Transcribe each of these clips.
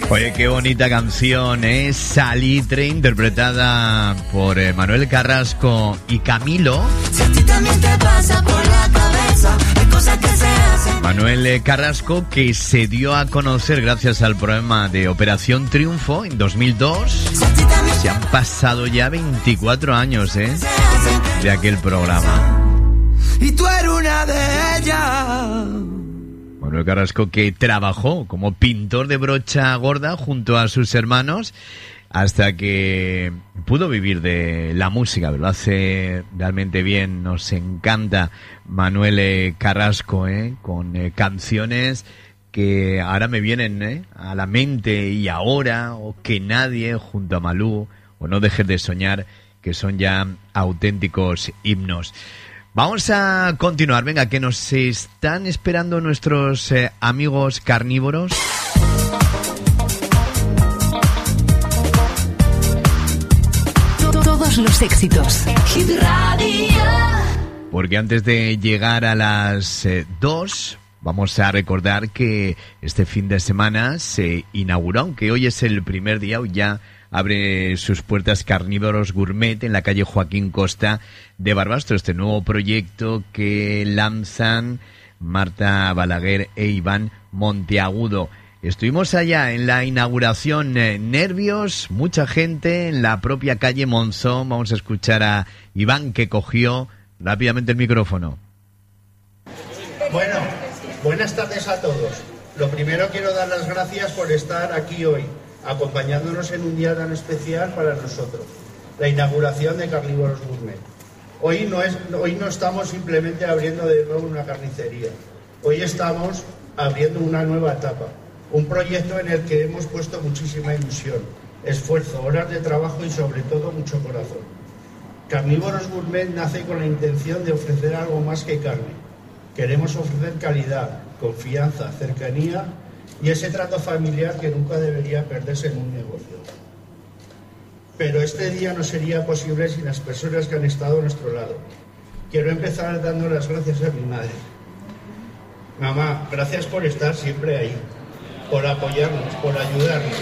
Oye, qué bonita canción, ¿eh? Salitre, interpretada por Manuel Carrasco y Camilo. Si a ti también te pasa por la cabeza, hay cosas que se hacen. Manuel Carrasco, que se dio a conocer gracias al programa de Operación Triunfo en 2002. Se han pasado ya 24 años, ¿eh? De aquel programa. Y tú eres una de ellas. Manuel Carrasco, que trabajó como pintor de brocha gorda junto a sus hermanos hasta que pudo vivir de la música. Lo hace realmente bien, nos encanta Manuel Carrasco, con canciones que ahora me vienen a la mente, y ahora, o Que Nadie, junto a Malú, o No Dejes de Soñar, que son ya auténticos himnos. Vamos a continuar, venga, que nos están esperando nuestros amigos carnívoros. Todos los éxitos. Hit Radio. Porque antes de llegar a las 2, vamos a recordar que este fin de semana se inauguró, aunque hoy es el primer día, hoy ya abre sus puertas Carnívoros Gourmet en la calle Joaquín Costa de Barbastro, este nuevo proyecto que lanzan Marta Balaguer e Iván Monteagudo. Estuvimos allá en la inauguración, nervios, mucha gente en la propia calle Monzón. Vamos a escuchar a Iván, que cogió rápidamente el micrófono. Bueno, buenas tardes a todos. Lo primero, quiero dar las gracias por estar aquí hoy, acompañándonos en un día tan especial para nosotros, la inauguración de Carnívoros Gourmet. Hoy no estamos simplemente abriendo de nuevo una carnicería, hoy estamos abriendo una nueva etapa, un proyecto en el que hemos puesto muchísima ilusión, esfuerzo, horas de trabajo y sobre todo mucho corazón. Carnívoros Gourmet nace con la intención de ofrecer algo más que carne. Queremos ofrecer calidad, confianza, cercanía y ese trato familiar que nunca debería perderse en un negocio. Pero este día no sería posible sin las personas que han estado a nuestro lado. Quiero empezar dando las gracias a mi madre. Mamá, gracias por estar siempre ahí, por apoyarnos, por ayudarnos.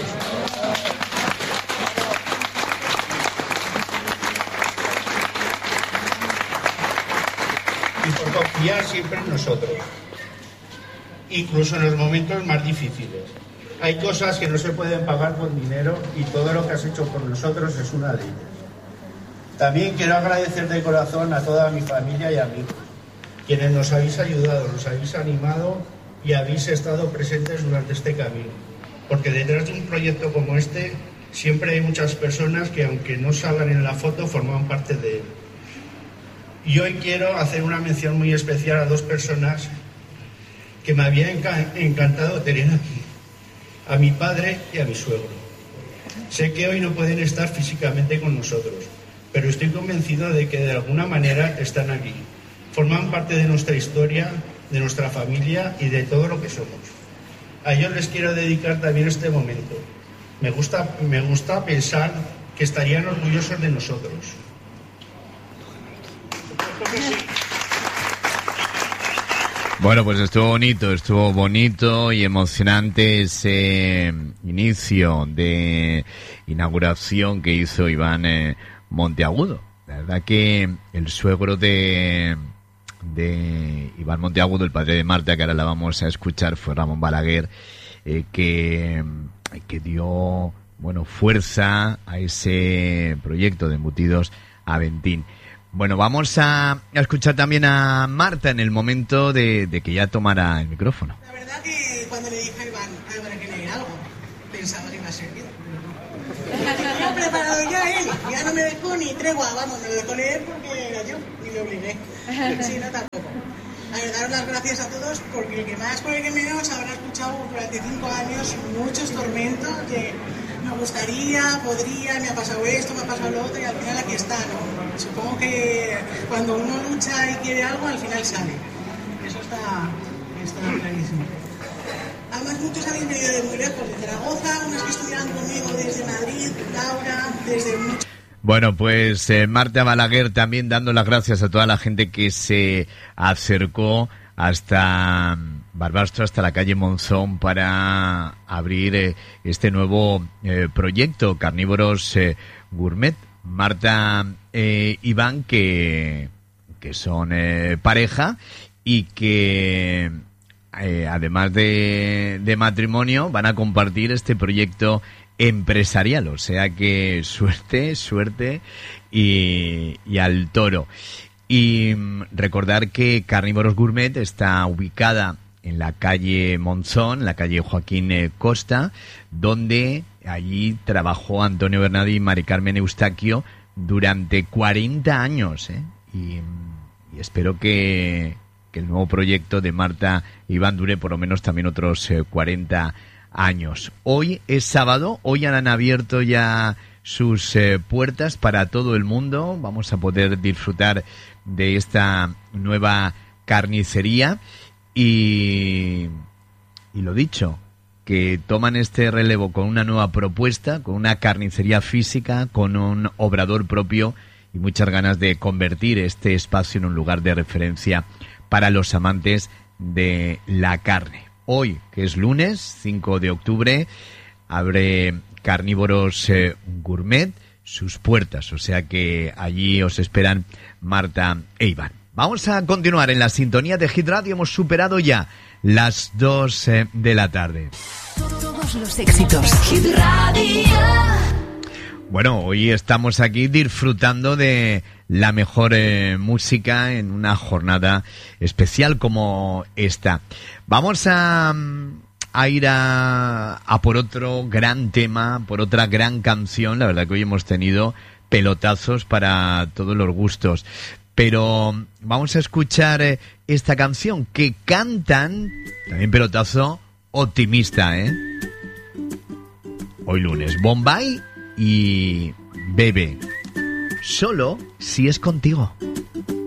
Y por confiar siempre en nosotros, incluso en los momentos más difíciles. Hay cosas que no se pueden pagar con dinero y todo lo que has hecho por nosotros es una de ellas. También quiero agradecer de corazón a toda mi familia y amigos, quienes nos habéis ayudado, nos habéis animado y habéis estado presentes durante este camino. Porque detrás de un proyecto como este siempre hay muchas personas que, aunque no salgan en la foto, forman parte de él. Y hoy quiero hacer una mención muy especial a dos personas que me había encantado tener aquí, a mi padre y a mi suegro. Sé que hoy no pueden estar físicamente con nosotros, pero estoy convencido de que de alguna manera están aquí. Forman parte de nuestra historia, de nuestra familia y de todo lo que somos. A ellos les quiero dedicar también este momento. Me gusta pensar que estarían orgullosos de nosotros. Bueno, pues estuvo bonito y emocionante ese inicio de inauguración que hizo Iván Monteagudo. La verdad que el suegro de Iván Monteagudo, el padre de Marta, que ahora la vamos a escuchar, fue Ramón Balaguer, que dio fuerza a ese proyecto de embutidos Aventín. Bueno, vamos a escuchar también a Marta en el momento de que ya tomara el micrófono. La verdad que cuando le dije a Iván, habrá que leer algo, pensaba que iba a ser yo. Me ha preparado ya él, ya no me dejó ni tregua, vamos, me lo dejó leer porque era yo, ni me obligué. Sí, no tampoco. A ver, daros las gracias a todos porque el que más por el que menos habrá escuchado durante 5 años muchos tormentos de me gustaría, podría, me ha pasado esto, me ha pasado lo otro y al final aquí está, ¿no? Supongo que cuando uno lucha y quiere algo, al final sale. Eso está clarísimo. Además, muchos habéis venido de muy lejos, de Zaragoza, unos que estuvieran conmigo desde Madrid, Laura, desde muchos... Bueno, pues Marta Balaguer también dando las gracias a toda la gente que se acercó hasta Barbastro hasta la calle Monzón para abrir este nuevo proyecto, Carnívoros Gourmet. Marta Iván, que son pareja y que además de matrimonio van a compartir este proyecto empresarial, o sea que suerte y al toro. Y recordar que Carnívoros Gourmet está ubicada en la calle Monzón, en la calle Joaquín Costa, donde allí trabajó Antonio Bernardi y Mari Carmen Eustaquio durante 40 años, y espero que el nuevo proyecto de Marta Iván dure por lo menos también otros 40 años. Hoy es sábado, hoy han abierto ya sus puertas para todo el mundo. Vamos a poder disfrutar de esta nueva carnicería y lo dicho, que toman este relevo con una nueva propuesta, con una carnicería física, con un obrador propio y muchas ganas de convertir este espacio en un lugar de referencia para los amantes de la carne. Hoy, que es lunes 5 de octubre, abre Carnívoros Gourmet sus puertas, o sea que allí os esperan Marta e Iván. Vamos a continuar en la sintonía de Hit Radio. Hemos superado ya las 2 de la tarde. Todos los éxitos. Hit Radio. Bueno, hoy estamos aquí disfrutando de la mejor música en una jornada especial como esta. Vamos a ir a por otro gran tema, por otra gran canción. La verdad que hoy hemos tenido pelotazos para todos los gustos. Pero vamos a escuchar esta canción que cantan, también pelotazo, Optimista, hoy lunes, Bombay y Bebe. Solo si es contigo.